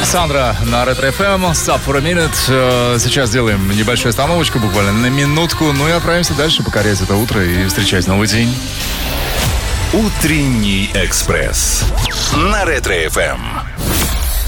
Кассандра на Ретро ФМ. Stop for a minute. Сейчас сделаем небольшую остановочку, буквально на минутку. Ну и отправимся дальше покорять это утро и встречать новый день. Утренний экспресс на Ретро ФМ.